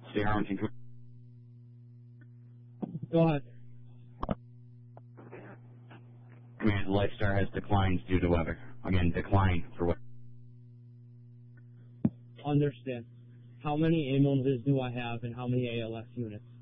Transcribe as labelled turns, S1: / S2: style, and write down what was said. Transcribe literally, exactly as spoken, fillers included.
S1: City Harlingen.
S2: Go ahead.
S1: Command, Lifestar has declines due to weather. Again, decline for weather.
S2: Understand. How many A M O N Vis do I have and how many A L S units?